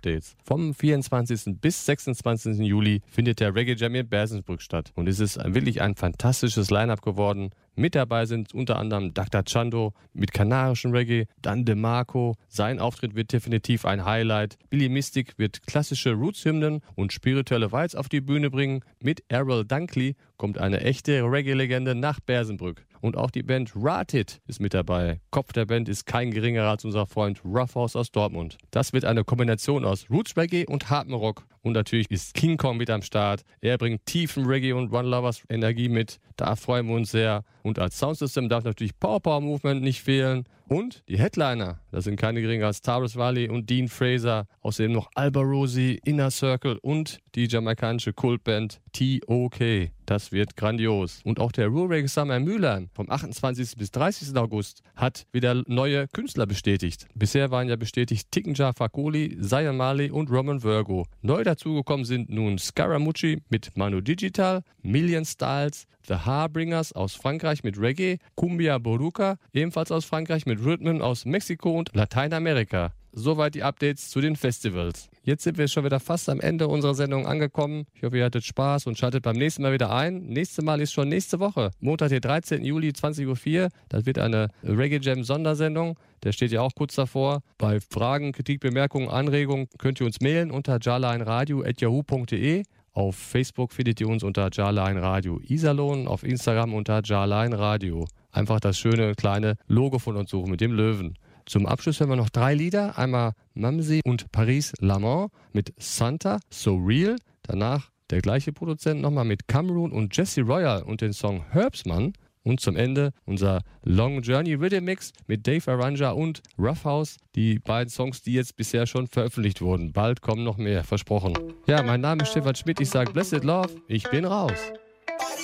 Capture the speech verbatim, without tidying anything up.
Updates. Vom vierundzwanzigsten bis sechsundzwanzigsten Juli findet der Reggae Jam in Bersensbrück statt. Und es ist wirklich ein fantastisches Line-Up geworden. Mit dabei sind unter anderem Doktor Chando mit kanarischem Reggae, dann DeMarco. Sein Auftritt wird definitiv ein Highlight. Billy Mystic wird klassische Roots-Hymnen und spirituelle Vibes auf die Bühne bringen. Mit Errol Dunkley kommt eine echte Reggae-Legende nach Bersenbrück. Und auch die Band Ratit ist mit dabei. Kopf der Band ist kein geringerer als unser Freund Roughhouse aus Dortmund. Das wird eine Kombination aus Roots Reggae und hartem Rock. Und natürlich ist King Kong mit am Start. Er bringt tiefen Reggae und One Lovers Energie mit. Da freuen wir uns sehr. Und als Soundsystem darf natürlich Power Power Movement nicht fehlen. Und die Headliner, das sind keine geringer als Tyrus Valley und Dean Fraser. Außerdem noch Alba Rosie, Inner Circle und die jamaikanische Kultband T O K. Das wird grandios. Und auch der Rural Reggae Summer in Mülheim vom achtundzwanzigsten bis dreißigsten August hat wieder neue Künstler bestätigt. Bisher waren ja bestätigt Tikenja Fakoli, Zion Marley und Roman Virgo. Neu dazugekommen sind nun Scaramucci mit Manu Digital, Million Styles, The Harbringers aus Frankreich mit Reggae, Cumbia Boruca, ebenfalls aus Frankreich mit Rhythmen aus Mexiko und Lateinamerika. Soweit die Updates zu den Festivals. Jetzt sind wir schon wieder fast am Ende unserer Sendung angekommen. Ich hoffe, ihr hattet Spaß und schaltet beim nächsten Mal wieder ein. Nächstes Mal ist schon nächste Woche. Montag, der dreizehnten Juli, zwanzig Uhr vier. Das wird eine Reggae Jam Sondersendung. Der steht ja auch kurz davor. Bei Fragen, Kritik, Bemerkungen, Anregungen könnt ihr uns mailen unter jarlineradio at yahoo punkt de. Auf Facebook findet ihr uns unter Jarline Radio Iserlohn, auf Instagram unter Jarline Radio. Einfach das schöne kleine Logo von uns suchen mit dem Löwen. Zum Abschluss hören wir noch drei Lieder. Einmal Mamsi und Paris Lamont mit Santa, So Real. Danach der gleiche Produzent nochmal mit Cameron und Jesse Royal und den Song Herbsman. Und zum Ende unser Long Journey Rhythm Mix mit Dave Aranja und Roughhouse. Die beiden Songs, die jetzt bisher schon veröffentlicht wurden. Bald kommen noch mehr, versprochen. Ja, mein Name ist Stefan Schmidt. Ich sage Blessed Love. Ich bin raus.